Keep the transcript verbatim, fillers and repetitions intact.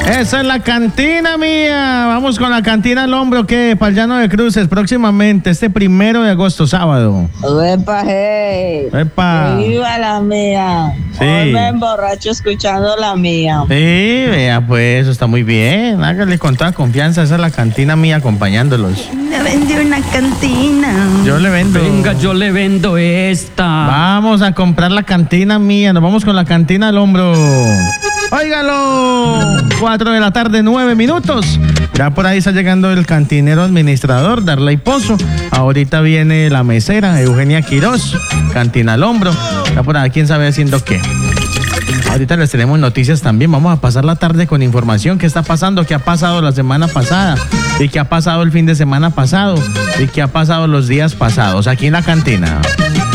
Esa es la cantina mía. Vamos con la cantina al hombro, que para el Llano de Cruces próximamente, este primero de agosto, sábado. Epa, hey. Epa. Viva la mía. Sí. Hoy me emborracho escuchando la mía. Sí, vea, pues eso está muy bien. Hágale con toda confianza. Esa es la cantina mía acompañándolos. Le vendí una cantina. Yo le vendo. Venga, yo le vendo esta. Vamos a comprar la cantina mía. Nos vamos con la cantina al hombro. Óigalo. Cuatro de la tarde, nueve minutos. Ya por ahí está llegando el cantinero administrador, Darley Pozo. Ahorita viene la mesera, Eugenia Quiroz. Cantina al hombro. Ya por ahí, quién sabe haciendo qué. Ahorita les tenemos noticias también. Vamos a pasar la tarde con información. ¿Qué está pasando? ¿Qué ha pasado la semana pasada? ¿Y qué ha pasado el fin de semana pasado? ¿Y qué ha pasado los días pasados? Aquí en la cantina.